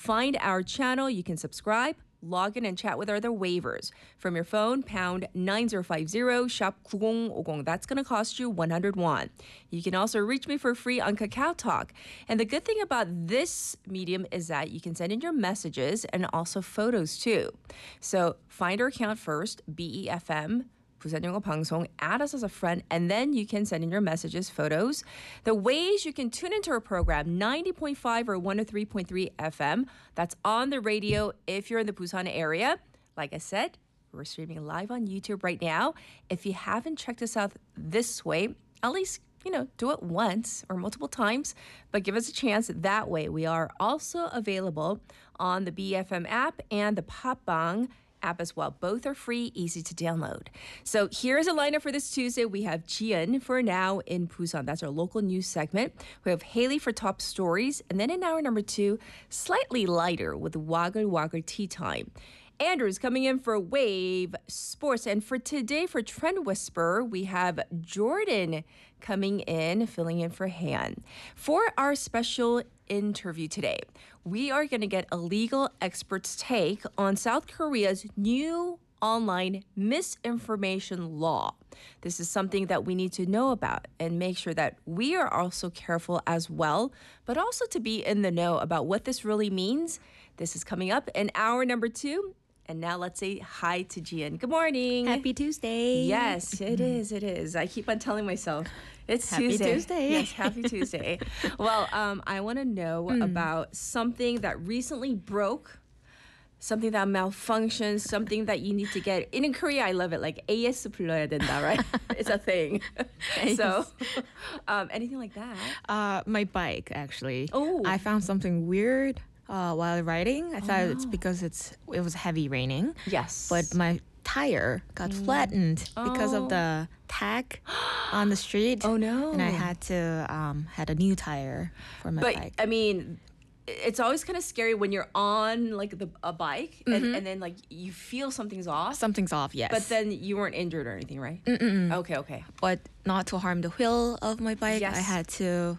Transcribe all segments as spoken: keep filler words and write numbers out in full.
find our channel, you can subscribe, log in and chat with other waivers. From your phone, pound nine zero five zero, shop 구공 오공. That's going to cost you one hundred won. You can also reach me for free on Kakao Talk. And the good thing about this medium is that you can send in your messages and also photos too. So find our account first, B E F M. 부산 영어 방송, add us as a friend, and then you can send in your messages, photos. The ways you can tune into our program, ninety point five or one oh three point three F M. That's on the radio if you're in the Busan area. Like I said, we're streaming live on YouTube right now. If you haven't checked us out this way, at least, you know, do it once or multiple times, but give us a chance that way. We are also available on the B F M app and the Popbang app as well. Both are free, easy to download. So here's a lineup for this Tuesday. We have Jian for Now in Busan. That's our local news segment. We have Haley for top stories. And then in hour number two, slightly lighter with Waggle Waggle Tea Time. Andrew's coming in for Wave Sports. And for today, for Trend Whisperer, we have Jordan coming in, filling in for Han. For our special interview today, we are going to get a legal expert's take on South Korea's new online misinformation law. This is something that we need to know about and make sure that we are also careful as well, but also to be in the know about what this really means. This is coming up in hour number two. And now let's say hi to Jian. Good morning. Happy Tuesday. Yes, it is. It is. I keep on telling myself it's Happy Tuesday. Tuesday. Yes, happy Tuesday. Well, um, I want to know mm. about something that recently broke, something that malfunctions, something that you need to get. And in Korea, I love it. Like A S 불러야 된다, right? It's a thing. So, um, anything like that? Uh, my bike, actually. Oh. I found something weird. Uh, while riding, I thought oh, it's no. because it's it was heavy raining. Yes. But my tire got mm. flattened oh. because of the tag on the street. Oh no. And I had to um had a new tire for my but, bike. But I mean, it's always kind of scary when you're on like the a bike and, mm-hmm. and then like you feel something's off. Something's off, yes. But then you weren't injured or anything, right? Mm-mm. Okay, okay. But not to harm the wheel of my bike, yes. I had to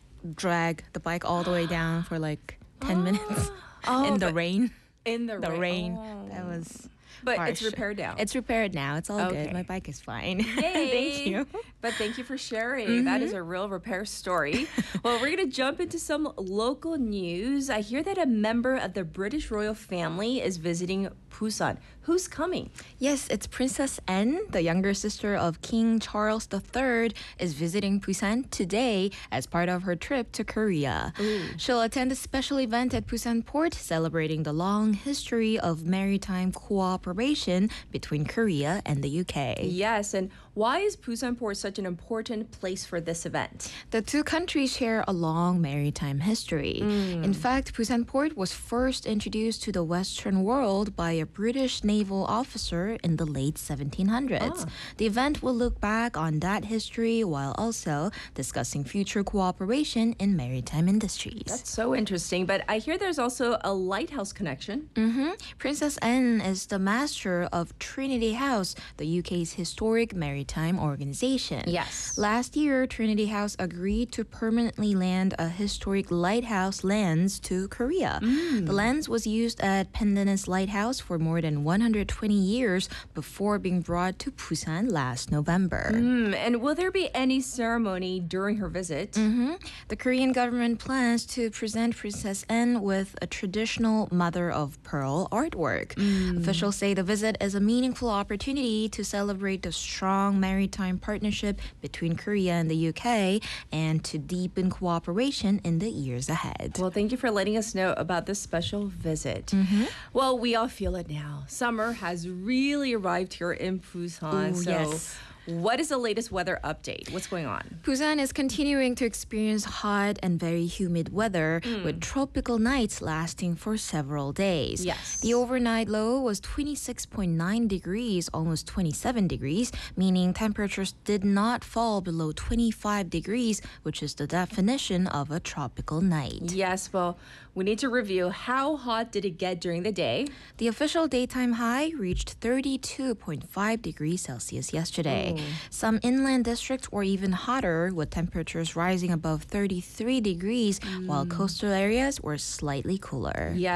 drag the bike all the way down for like ten minutes. Oh, in the rain. In the, the rain. rain. Oh. That was But harsh. it's repaired now. It's repaired now. It's all okay. good. My bike is fine. Yay. Thank you. But thank you for sharing. Mm-hmm. That is a real repair story. Well, we're going to jump into some local news. I hear that a member of the British royal family is visiting Busan. Who's coming? Yes, it's Princess Anne, the younger sister of King Charles the Third, is visiting Busan today as part of her trip to Korea. Ooh. She'll attend a special event at Busan Port celebrating the long history of maritime cooperation between Korea and the U K. Yes, and why is Busan Port such an important place for this event? The two countries share a long maritime history. Mm. In fact, Busan Port was first introduced to the Western world by a British naval officer in the late seventeen hundreds. Ah. The event will look back on that history while also discussing future cooperation in maritime industries. That's so interesting. But I hear there's also a lighthouse connection. Mm-hmm. Princess Anne is the master of Trinity House, the U K's historic maritime organization. Yes. Last year, Trinity House agreed to permanently land a historic lighthouse lens to Korea. Mm. The lens was used at Pendennis Lighthouse for more than one hundred twenty years before being brought to Busan last November. Mm. And will there be any ceremony during her visit? Mm-hmm. The Korean government plans to present Princess Anne with a traditional mother of pearl artwork. Mm. Officials say the visit is a meaningful opportunity to celebrate the strong maritime partnership between Korea and the U K and to deepen cooperation in the years ahead. Well, thank you for letting us know about this special visit. Mm-hmm. Well, we all feel it now. Summer has really arrived here in Busan. Ooh, so yes. what is the latest weather update? What's going on? Busan is continuing to experience hot and very humid weather Mm. with tropical nights lasting for several days. Yes. The overnight low was twenty-six point nine degrees, almost twenty-seven degrees, meaning temperatures did not fall below twenty-five degrees, which is the definition of a tropical night. Yes, well, we need to review how hot did it get during the day? The official daytime high reached thirty-two point five degrees Celsius yesterday. Ooh. Some inland districts were even hotter, with temperatures rising above thirty-three degrees, while coastal areas were slightly cooler. Yeah.